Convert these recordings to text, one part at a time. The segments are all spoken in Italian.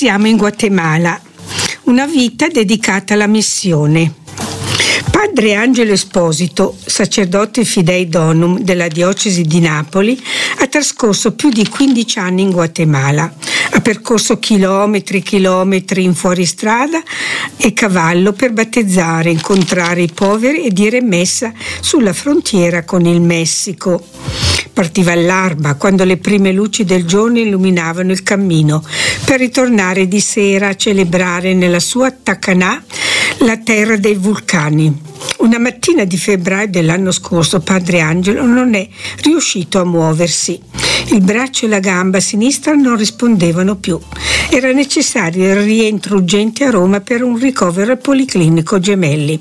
Siamo in Guatemala, una vita dedicata alla missione. Padre Angelo Esposito, sacerdote Fidei Donum della diocesi di Napoli, ha trascorso più di 15 anni in Guatemala. Ha percorso chilometri in fuoristrada e cavallo per battezzare, incontrare i poveri e dire messa sulla frontiera con il Messico. Partiva all'alba, quando le prime luci del giorno illuminavano il cammino, per ritornare di sera a celebrare nella sua Tacaná la terra dei vulcani. Una mattina di febbraio dell'anno scorso Padre Angelo non è riuscito a muoversi. Il braccio e la gamba sinistra non rispondevano più. Era necessario il rientro urgente a Roma per un ricovero al Policlinico Gemelli.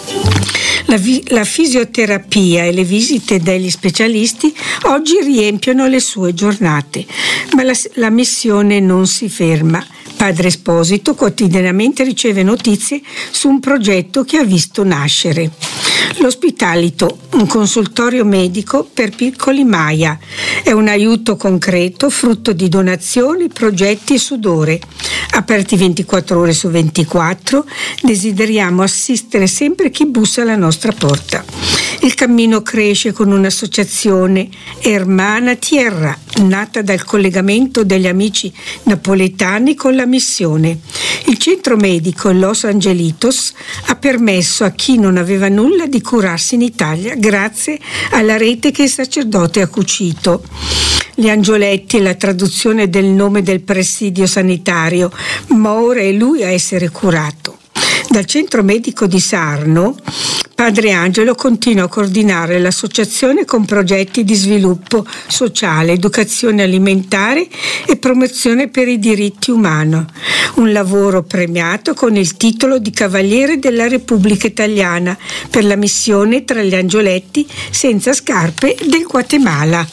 La fisioterapia e le visite degli specialisti oggi riempiono le sue giornate, ma la missione non si ferma. Padre Esposito quotidianamente riceve notizie su un progetto che ha visto nascere. L'Ospitalito, un consultorio medico per piccoli Maya. È un aiuto concreto, frutto di donazioni, progetti e sudore. Aperti 24 ore su 24, desideriamo assistere sempre chi bussa alla nostra porta. Il cammino cresce con un'associazione, Hermana Tierra, nata dal collegamento degli amici napoletani con la missione. Il centro medico Los Angelitos ha permesso a chi non aveva nulla di curarsi in Italia grazie alla rete che il sacerdote ha cucito. Gli angioletti e la traduzione del nome del presidio sanitario, ma ora è lui a essere curato. Dal centro medico di Sarno, Padre Angelo continua a coordinare l'associazione con progetti di sviluppo sociale, educazione alimentare e promozione per i diritti umani. Un lavoro premiato con il titolo di Cavaliere della Repubblica Italiana per la missione tra gli angioletti senza scarpe del Guatemala.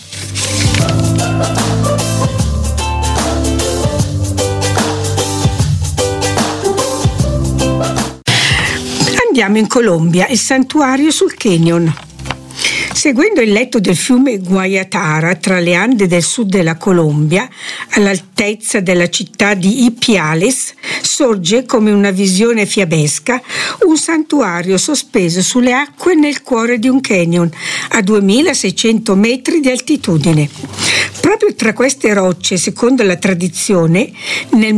Andiamo in Colombia, il santuario sul Canyon. Seguendo il letto del fiume Guayatara tra le Ande del sud della Colombia, all'altezza della città di Ipiales, sorge come una visione fiabesca un santuario sospeso sulle acque nel cuore di un canyon a 2600 metri di altitudine. Proprio tra queste rocce, secondo la tradizione, nel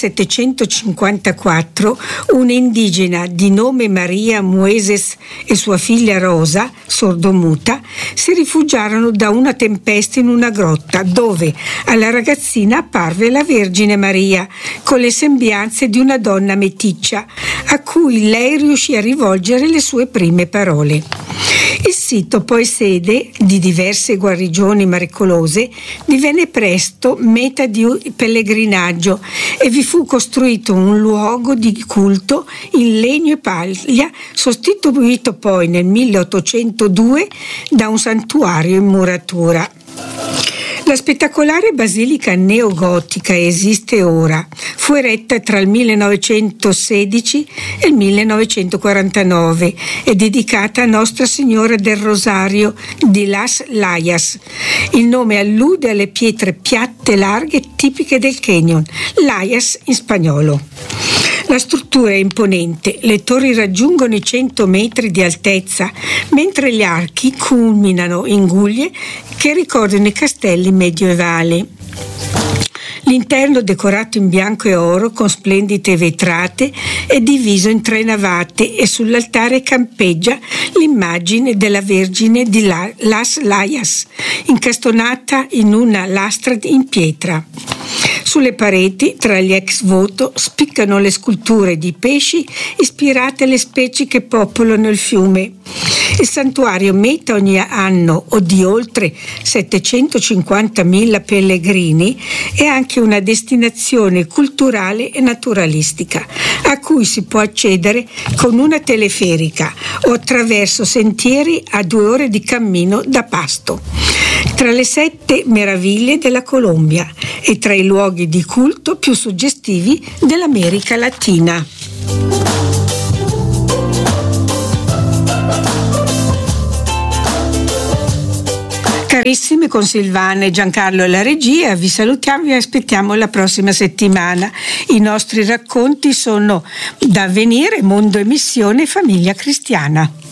1754 un'indigena di nome Maria Mueses e sua figlia Rosa, sordomuta, si rifugiarono da una tempesta in una grotta dove alla ragazzina apparve la Vergine Maria con le sembianze di una donna meticcia a cui lei riuscì a rivolgere le sue prime parole. Il sito, poi sede di diverse guarigioni miracolose, divenne presto meta di pellegrinaggio e vi fu costruito un luogo di culto in legno e paglia, sostituito poi nel 1802 da un santuario in muratura. La spettacolare basilica neogotica esiste ora. Fu eretta tra il 1916 e il 1949 e dedicata a Nostra Signora del Rosario di Las Layas. Il nome allude alle pietre piatte larghe tipiche del canyon, Layas in spagnolo. La struttura è imponente, le torri raggiungono i 100 metri di altezza, mentre gli archi culminano in guglie che ricordano i castelli medievali. L'interno, decorato in bianco e oro con splendide vetrate, è diviso in 3 navate e sull'altare campeggia l'immagine della Vergine di Las Layas, incastonata in una lastra in pietra. Sulle pareti, tra gli ex voto, spiccano le sculture di pesci ispirate alle specie che popolano il fiume. Il santuario meta ogni anno o di oltre 750.000 pellegrini è anche una destinazione culturale e naturalistica a cui si può accedere con una teleferica o attraverso sentieri a 2 ore di cammino da Pasto. Tra le 7 meraviglie della Colombia e tra i luoghi di culto più suggestivi dell'America Latina. Carissimi, con Silvana e Giancarlo alla regia vi salutiamo e vi aspettiamo la prossima settimana. I nostri racconti sono Da Avvenire, Mondo e Missione, Famiglia Cristiana.